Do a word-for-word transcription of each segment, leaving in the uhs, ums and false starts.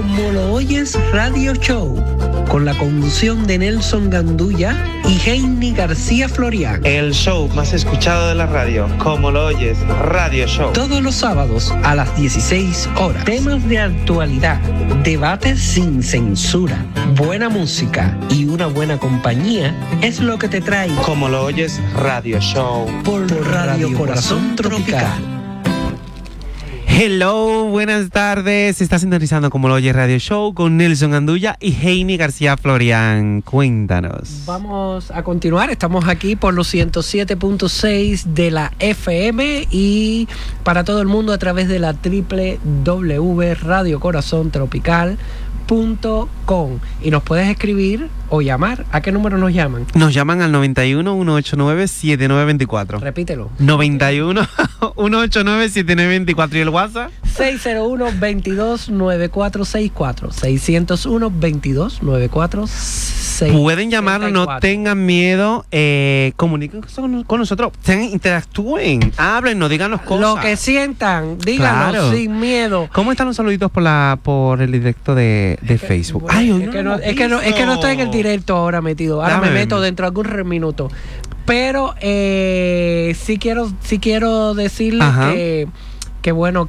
Como lo oyes Radio Show, con la conducción de Nelson Gandulla y Heini García Florián. El show más escuchado de la radio, Como lo oyes Radio Show. Todos los sábados a las dieciséis horas. Temas de actualidad, debates sin censura, buena música y una buena compañía es lo que te trae Como lo oyes Radio Show. Por, por Radio Corazón Tropical. Hello, buenas tardes. Está sintonizando Como lo oye Radio Show con Nelson Gandulla y Heini García Florián. Cuéntanos. Vamos a continuar. Estamos aquí por los ciento siete punto seis de la F M y para todo el mundo a través de la doble u doble u doble u punto radio corazón tropical punto com. Y nos puedes escribir o llamar. ¿A qué número nos llaman? Nos llaman al noventa y uno, ciento ochenta y nueve, setenta y nueve veinticuatro. Repítelo. noventa y uno, ciento ochenta y nueve, setenta y nueve veinticuatro. ¿Y el WhatsApp? seis cero uno, veintidós, noventa y cuatro sesenta y cuatro. seiscientos uno, veintidós, noventa y cuatro sesenta y cuatro. Pueden llamarnos, no tengan miedo. Eh, comuniquen con, con nosotros. Tengan, interactúen, háblenos, díganos cosas. Lo que sientan, díganos Claro. sin miedo. ¿Cómo están los saluditos por la por el directo de, de Es que, Facebook? bueno, Ay, hoy es, no que lo no, hemos es, que no, es que no estoy en el visto. directo ahora metido. Ahora Déjame me meto verme. dentro de algún minuto. Pero eh, sí quiero, sí quiero decirles Ajá. que, que bueno,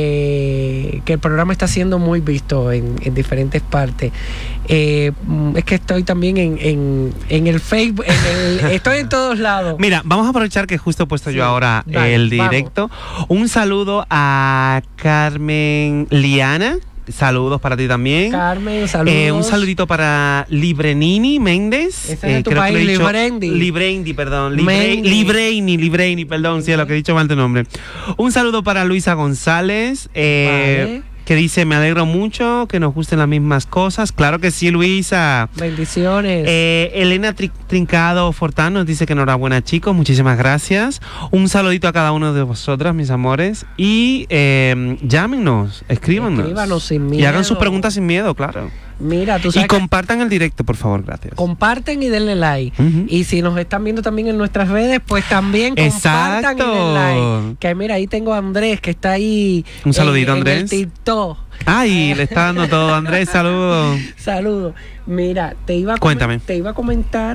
que, que el programa está siendo muy visto en, en diferentes partes. Eh, es que estoy también en, en, en el Facebook, en el, estoy en todos lados. Mira, vamos a aprovechar que justo he puesto Sí, yo ahora dale, el directo. Un saludo a Carmen Liana. Saludos para ti también. Carmen, saludos. Eh, un saludito para Librenini Méndez. Ese es de tu país, Librendi. Librendi, perdón. Libre, Mendi. Libreini, Libreini, perdón, sí, lo que he dicho mal tu nombre. Un saludo para Luisa González. Eh, Vale. Que dice, me alegro mucho que nos gusten las mismas cosas. Claro que sí, Luisa. Bendiciones. Eh, Elena Tri- Trincado Fortán nos dice que enhorabuena, chicos, muchísimas gracias. Un saludito a cada uno de vosotras, mis amores. Y eh, llámenos, escríbanos. Escríbanos sin Y hagan miedo. sus preguntas sin miedo, claro. Mira, tú Y sabes que compartan el directo, por favor, gracias. comparten y denle like. Ujú. Y si nos están viendo también en nuestras redes, pues también compartan Exacto. y den like. Que mira, ahí tengo a Andrés que está ahí. Un saludito, en, en Andrés. el TikTok. Ay, le está dando todo. Andrés, saludos. Saludos. Mira, te iba a comen- Cuéntame. te iba a comentar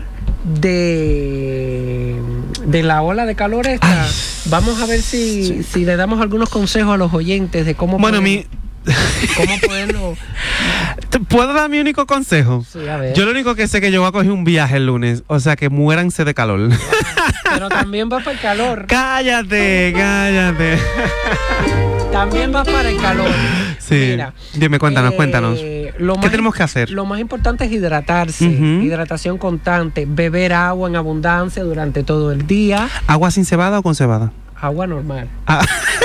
de de la ola de calor esta. Ay, Vamos a ver si, sí. si le damos algunos consejos a los oyentes de cómo Bueno, poder- mi... cómo poderlo. ¿Puedo dar mi único consejo? Sí, a ver. Yo lo único que sé es que yo voy a coger un viaje el lunes. O sea, que muéranse de calor. Pero también va para el calor. Cállate, cállate. También va para el calor. Sí. Mira, Dime, cuéntanos, eh, cuéntanos. lo ¿Qué más- tenemos que hacer? Lo más importante es hidratarse, Ujú. hidratación constante, beber agua en abundancia durante todo el día, ¿Agua sin cebada o con cebada? agua normal. Ah.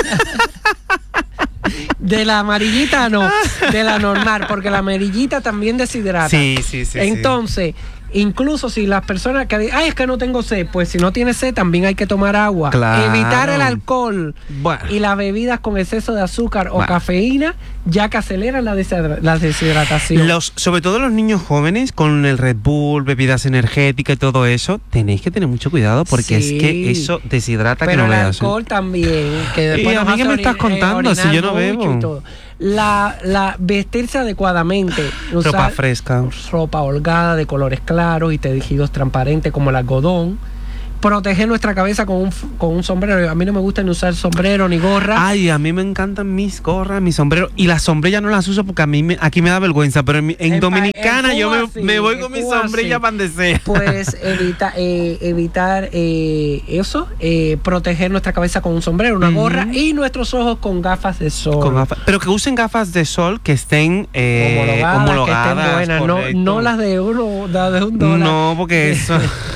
De la amarillita no, de la normal, porque la amarillita también deshidrata. Sí, sí, sí. Entonces, incluso si las personas que dicen, ay, es que no tengo sed, pues si no tienes sed también hay que tomar agua. Claro. Evitar el alcohol sí. Bueno. y las bebidas con exceso de azúcar o Bueno. cafeína, ya que aceleran la, deshidra- la deshidratación. Los, sobre todo los niños jóvenes con el Red Bull, bebidas energéticas y todo eso, tenéis que tener mucho cuidado porque Sí. es que eso deshidrata que Pero no el veas. ¿eh? alcohol también, que después ¿Y a nos mí qué hace me estás ori- contando eh, si yo no orinar mucho bebo? y todo. La, la vestirse adecuadamente, Ropa usar fresca. ropa holgada de colores claros y tejidos transparentes como el algodón. Proteger nuestra cabeza con un, f- con un sombrero. A mí no me gusta ni usar sombrero ni gorra. Ay, a mí me encantan mis gorras, mis sombreros. Y las sombrillas no las uso porque a mí me, aquí me da vergüenza. Pero en, mi- en En pa- Dominicana en yo Cuba me, sí, me voy en con mi Cuba sombrilla sí. para donde sea. Pues evita, eh, evitar eh, eso, eh, proteger nuestra cabeza con un sombrero, una Ujú. gorra y nuestros ojos con gafas de sol. Con gafas- pero que usen gafas de sol que estén eh, homologadas, homologadas. que estén buenas, no, correcto. no las de uno, las de un dólar. No, porque eso.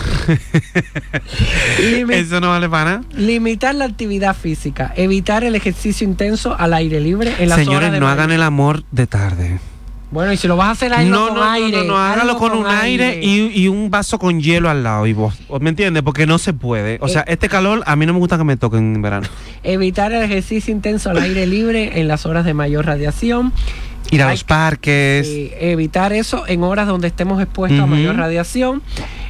Limi- Eso no vale para nada. Limitar la actividad física, evitar el ejercicio intenso al aire libre en las horas Señores, de no mañana. hagan el amor de tarde. Bueno, y si lo vas a hacer ahí No, con no, no, aire, no, no, hágalo hazlo con un aire y, y un vaso con hielo al lado. Y vos, ¿me entiendes? Porque no se puede. O sea, Eh. este calor a mí no me gusta que me toquen en verano. Evitar el ejercicio intenso al aire libre en las horas de mayor radiación. Ir a Hay los parques. Eh, evitar eso en horas donde estemos expuestos a Ujú. mayor radiación.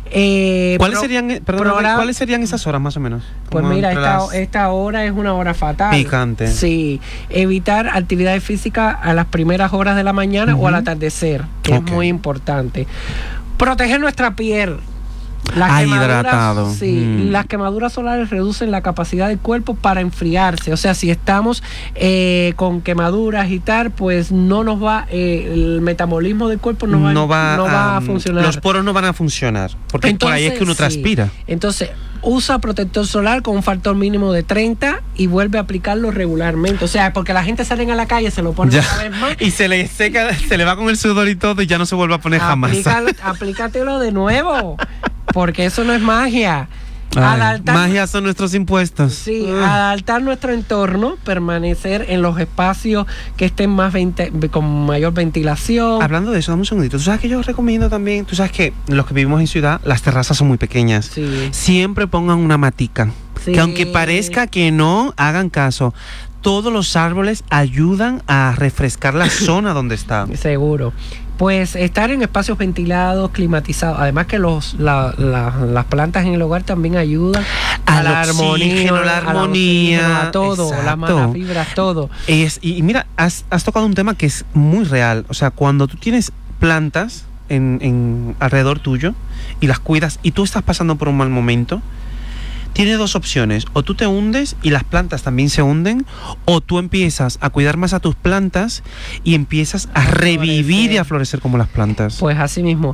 Eh, ¿Cuáles, pro, serían, perdón, programa, ¿Cuáles serían esas horas más o menos? Pues mira, esta, las... esta hora es una hora fatal. Picante. Sí, evitar actividades físicas a las primeras horas de la mañana uh-huh. o al atardecer, que okay. es muy importante. Proteger nuestra piel. Las ah, quemaduras, hidratado. Sí, mm. las quemaduras solares reducen la capacidad del cuerpo para enfriarse. O sea, si estamos eh, con quemaduras y tal, pues no nos va, eh, el metabolismo del cuerpo no va, no va, no va um, a funcionar. Los poros no van a funcionar, porque entonces, por ahí es que uno sí. transpira. Entonces, usa protector solar con un factor mínimo de treinta y vuelve a aplicarlo regularmente. O sea, porque la gente sale a la calle, se lo pone ya. una vez más. Y se le seca, se le va con el sudor y todo y ya no se vuelve a poner Aplica, jamás. Aplícatelo de nuevo. Porque eso no es magia. Ay, adaptar, magia son nuestros impuestos. Sí, uh. adaptar nuestro entorno, permanecer en los espacios que estén más vente, con mayor ventilación. Hablando de eso, dame un segundito. Tú sabes que yo recomiendo también, tú sabes que los que vivimos en ciudad, las terrazas son muy pequeñas. Sí. Siempre pongan una matica. Sí. Que aunque parezca que no, hagan caso. Todos los árboles ayudan a refrescar la zona donde está. Seguro. Pues estar en espacios ventilados, climatizados. Además que los la, la, las plantas en el hogar también ayudan a, a la armonía, la armonía, a, a todo, las fibras, todo. Es, y, y mira, has, has tocado un tema que es muy real. O sea, cuando tú tienes plantas en, en alrededor tuyo y las cuidas y tú estás pasando por un mal momento, tienes dos opciones, o tú te hundes y las plantas también se hunden, o tú empiezas a cuidar más a tus plantas y empiezas a, a revivir y a florecer como las plantas. Pues así mismo.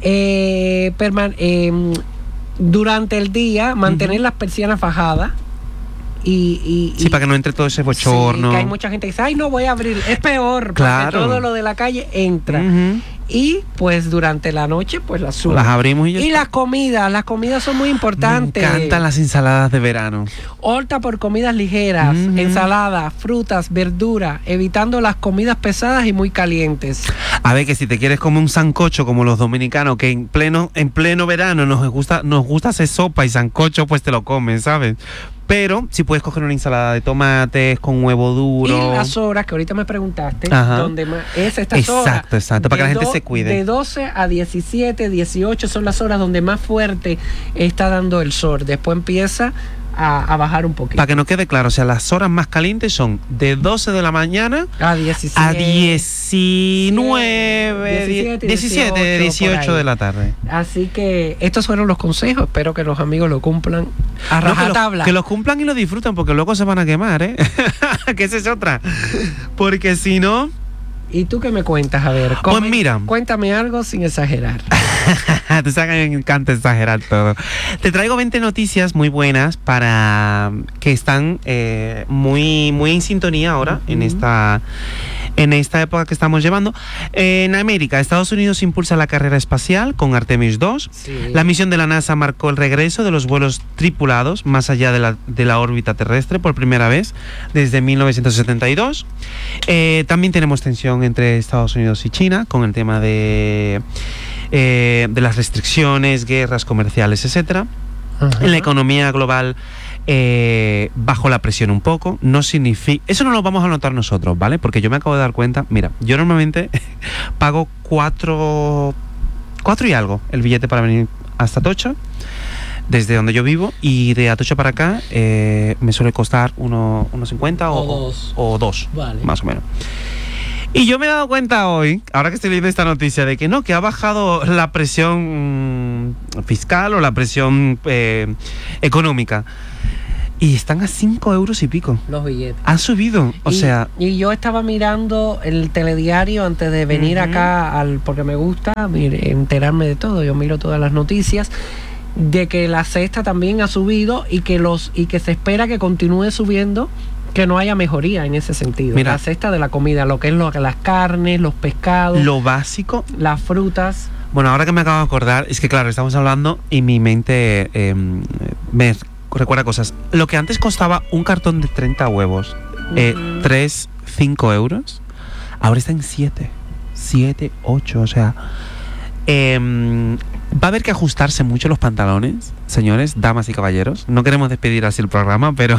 Eh, perman- eh, durante el día, mantener uh-huh. las persianas bajadas. Y, y, sí, y, para que no entre todo ese bochorno. Sí, que hay mucha gente que dice, ay, no voy a abrir, es peor, claro. porque todo lo de la calle entra. Uh-huh. Y pues durante la noche pues las subo. Las abrimos y ya Y está. las comidas, las comidas son muy importantes. Me encantan las ensaladas de verano. Opta por comidas ligeras, uh-huh. ensaladas, frutas, verduras, evitando las comidas pesadas y muy calientes. A ver, que si te quieres comer un sancocho como los dominicanos, que en pleno en pleno verano nos gusta nos gusta hacer sopa y sancocho, pues te lo comes, ¿sabes? Pero si puedes coger una ensalada de tomates con huevo duro. Y las horas que ahorita me preguntaste, Ajá. donde más es estas exacto, horas. Exacto, exacto, para que la gente do, se cuide. De doce a diecisiete, dieciocho son las horas donde más fuerte está dando el sol. Después empieza a, a bajar un poquito. Para que no quede claro, o sea, las horas más calientes son de doce de la mañana a diecisiete, a diecinueve, diecisiete, diecisiete, dieciocho de la tarde. Así que estos fueron los consejos. Espero que los amigos lo cumplan a rajatabla. No, que, lo, que los cumplan y lo disfruten, porque luego se van a quemar, ¿eh? Que esa es otra. Porque si no... ¿Y tú qué me cuentas? A ver, pues mira, cuéntame algo sin exagerar. Te sabes que me encanta exagerar todo. Te traigo veinte noticias muy buenas para que están eh, muy, muy en sintonía ahora, uh-huh. en esta en esta época que estamos llevando. Eh, en América, Estados Unidos impulsa la carrera espacial con Artemis dos. Sí. La misión de la NASA marcó el regreso de los vuelos tripulados más allá de la, de la órbita terrestre por primera vez desde mil novecientos setenta y dos. Eh, también tenemos tensión entre Estados Unidos y China con el tema de, eh, de las restricciones, guerras comerciales, etcétera. Uh-huh. En la economía global eh, bajo la presión un poco. No significa, eso no lo vamos a notar nosotros, ¿vale? Porque yo me acabo de dar cuenta, mira, yo normalmente pago cuatro, cuatro y algo el billete para venir hasta Atocha, desde donde yo vivo, y de Atocha para acá eh, me suele costar uno, unos cincuenta o, o dos, o dos vale. Más o menos. Y yo me he dado cuenta hoy, ahora que estoy leyendo esta noticia, de que no, que ha bajado la presión mmm, fiscal o la presión eh, económica. Y están a cinco euros y pico. Los billetes. Han subido, o y, sea... Y yo estaba mirando el telediario antes de venir uh-huh. acá, al porque me gusta mire, enterarme de todo. Yo miro todas las noticias, de que la cesta también ha subido y que, los, y que se espera que continúe subiendo, que no haya mejoría en ese sentido. Mira, la cesta de la comida, lo que es lo, las carnes, los pescados, lo básico, las frutas. Bueno, ahora que me acabo de acordar, es que claro, estamos hablando y mi mente eh, me recuerda cosas. Lo que antes costaba un cartón de treinta huevos, uh-huh. eh, tres, cinco euros, ahora está en siete, siete, ocho, o sea... Eh, va a haber que ajustarse mucho los pantalones, señores, damas y caballeros. No queremos despedir así el programa, pero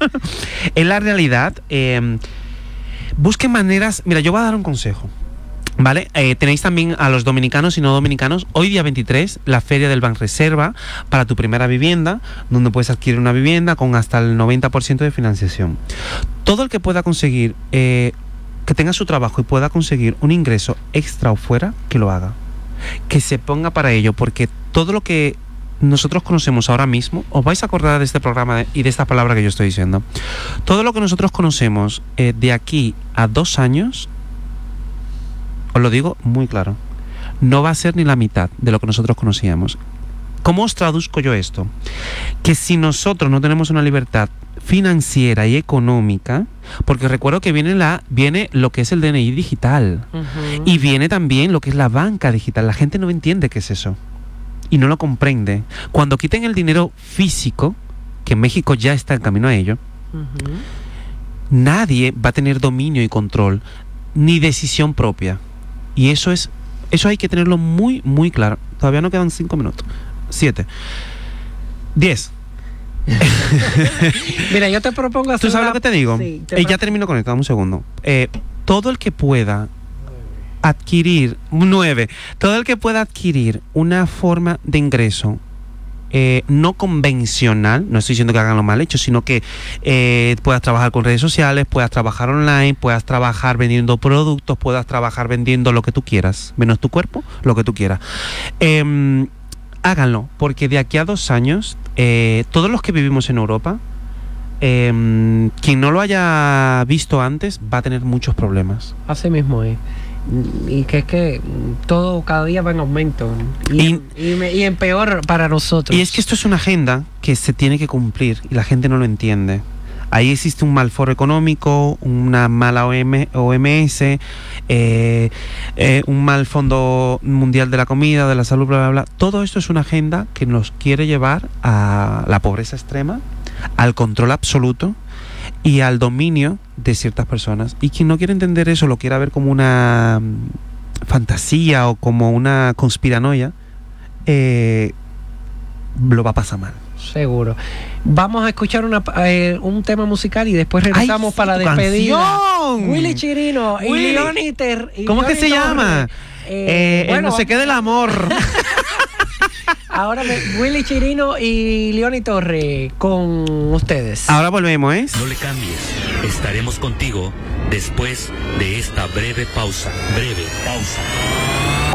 en la realidad eh, busquen maneras. Mira, yo voy a dar un consejo. ¿Vale? Eh, tenéis también a los dominicanos y no dominicanos, hoy día veintitrés, la feria del Banreserva para tu primera vivienda, donde puedes adquirir una vivienda con hasta el noventa por ciento de financiación. Todo el que pueda conseguir, eh, que tenga su trabajo y pueda conseguir un ingreso extra o fuera, que lo haga. Que se ponga para ello, porque todo lo que nosotros conocemos ahora mismo, os vais a acordar de este programa y de esta palabra que yo estoy diciendo, todo lo que nosotros conocemos eh, de aquí a dos años, os lo digo muy claro, no va a ser ni la mitad de lo que nosotros conocíamos. ¿Cómo os traduzco yo esto? Que si nosotros no tenemos una libertad financiera y económica, porque recuerdo que viene, la, viene lo que es el D N I digital, uh-huh. y viene también lo que es la banca digital. La gente no entiende qué es eso y no lo comprende. Cuando quiten el dinero físico, que México ya está en camino a ello, uh-huh. nadie va a tener dominio y control ni decisión propia. Y eso es, eso hay que tenerlo muy, muy claro. Todavía no quedan cinco minutos. Siete. Diez. Mira, yo te propongo hacer. ¿Tú sabes una... lo que te digo? Sí, te eh, ya termino con esto, dame un segundo. Eh, todo el que pueda adquirir, nueve, todo el que pueda adquirir una forma de ingreso Eh, no convencional, no estoy diciendo que hagan lo mal hecho, sino que eh, puedas trabajar con redes sociales, puedas trabajar online, puedas trabajar vendiendo productos, puedas trabajar vendiendo lo que tú quieras, menos tu cuerpo, lo que tú quieras. Eh, háganlo, porque de aquí a dos años, eh, todos los que vivimos en Europa, eh, quien no lo haya visto antes va a tener muchos problemas. Así mismo es. Y que es que todo cada día va en aumento y, y, y, me, y en peor para nosotros. Y es que esto es una agenda que se tiene que cumplir y la gente no lo entiende. Ahí existe un mal foro económico, una mala O M S, eh, eh, un mal Fondo Mundial de la Comida, de la Salud, bla, bla, bla. Todo esto es una agenda que nos quiere llevar a la pobreza extrema, al control absoluto y al dominio de ciertas personas. Y quien no quiere entender eso, lo quiera ver como una fantasía o como una conspiranoia, eh, lo va a pasar mal. Seguro. Vamos a escuchar una, eh, un tema musical y después regresamos. Ay, para la despedida. Willy Chirino y Willy. Leoni Ter y ¿Cómo es que se Torres. llama? Eh, eh, bueno, no sé qué del amor. Ahora me, Willy Chirino y Leoni Torres con ustedes. Ahora volvemos, ¿eh? No le cambies. Estaremos contigo después de esta breve pausa. Breve pausa.